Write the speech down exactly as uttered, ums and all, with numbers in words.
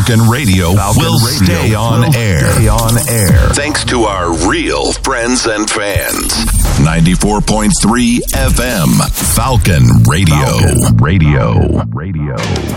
Falcon Radio Falcon will Radio stay on will air. Stay on air. Thanks to our real friends and fans. ninety-four point three F M Falcon Radio. Falcon Radio. Radio.